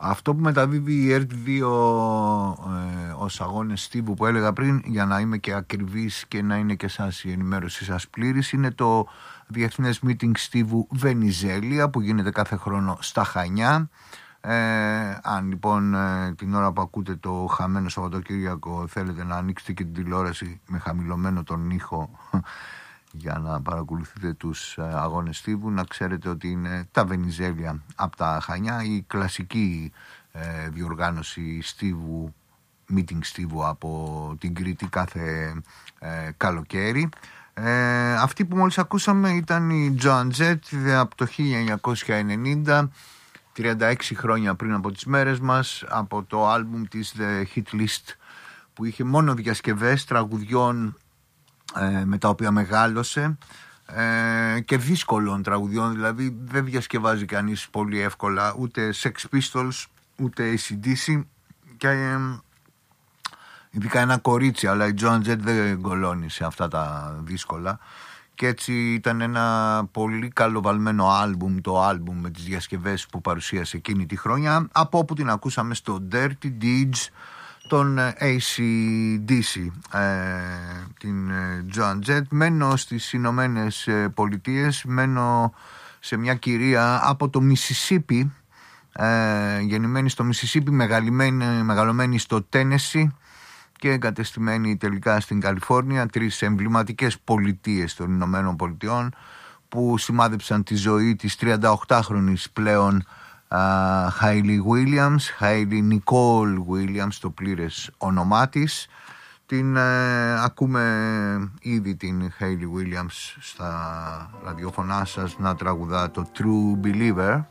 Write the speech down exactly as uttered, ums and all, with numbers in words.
Αυτό που μεταδίδει η ΕΡΤ δύο ε, ως αγώνες στίβου που έλεγα πριν, για να είμαι και ακριβής και να είναι και εσάς η ενημέρωση σας πλήρης, είναι το Διεθνές Meeting Στίβου Βενιζέλια που γίνεται κάθε χρόνο στα Χανιά. Ε, αν λοιπόν ε, την ώρα που ακούτε το χαμένο Σαββατοκύριακο θέλετε να ανοίξετε και την τηλεόραση με χαμηλωμένο τον ήχο για να παρακολουθείτε τους ε, αγώνες στίβου, να ξέρετε ότι είναι τα Βενιζέλια από τα Χανιά, η κλασική ε, διοργάνωση στίβου, meeting στίβου από την Κρήτη κάθε ε, καλοκαίρι. Ε, αυτή που μόλις ακούσαμε ήταν η Joan Jett από το χίλια εννιακόσια ενενήντα, τριάντα έξι χρόνια πριν από τις μέρες μας, από το άλμπουμ της The Hit List, που είχε μόνο διασκευές τραγουδιών ε, με τα οποία μεγάλωσε ε, και δύσκολων τραγουδιών, δηλαδή δεν διασκευάζει κανείς πολύ εύκολα ούτε Sex Pistols ούτε έι σι ντι σι και ε, ειδικά ένα κορίτσι, αλλά η Joan Jett δεν γκολώνει σε αυτά τα δύσκολα. Και έτσι ήταν ένα πολύ καλοβαλμένο άλμπουμ, το άλμπουμ με τις διασκευές που παρουσίασε εκείνη τη χρονιά, από όπου την ακούσαμε στο Dirty Deeds των έι σι ντι σι, ε, την Joan Jett. Μένω στις Ηνωμένες Πολιτείες, μένω σε μια κυρία από το Μισισίπι, ε, γεννημένη στο Μισισίπι, μεγαλωμένη στο Τένεσι και εγκατεστημένη τελικά στην Καλιφόρνια, τρεις εμβληματικές πολιτείες των Ηνωμένων Πολιτειών που σημάδεψαν τη ζωή της τριανταοκτάχρονης πλέον Χάιλι Williams, Χάιλι Νικόλ Williams, το πλήρες όνομά της. Την ε, ακούμε ήδη την Χάιλι Williams στα ραδιοφωνά σας να τραγουδά το True Believer.